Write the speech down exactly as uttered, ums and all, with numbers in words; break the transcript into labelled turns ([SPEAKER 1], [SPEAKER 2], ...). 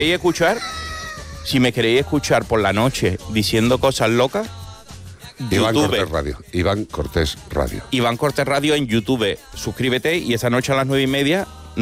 [SPEAKER 1] ¿Queréis escuchar? Si me queréis escuchar por la noche diciendo cosas locas,
[SPEAKER 2] Iván
[SPEAKER 1] YouTube.
[SPEAKER 2] Cortés Radio. Iván Cortés Radio.
[SPEAKER 1] Iván Cortés Radio en YouTube. Suscríbete y esa noche a las nueve y media